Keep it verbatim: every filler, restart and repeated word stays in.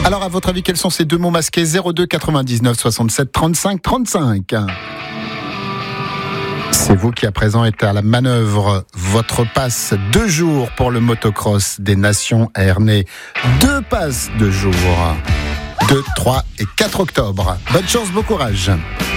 Alors, à votre avis, quels sont ces deux mots masqués? Zéro deux quatre-vingt-dix-neuf soixante-sept trente-cinq trente-cinq. C'est vous qui à présent êtes à la manœuvre. Votre passe deux jours pour le motocross des Nations à Ernée. Deux passes de jour. deux, trois et quatre octobre. Bonne chance, bon courage.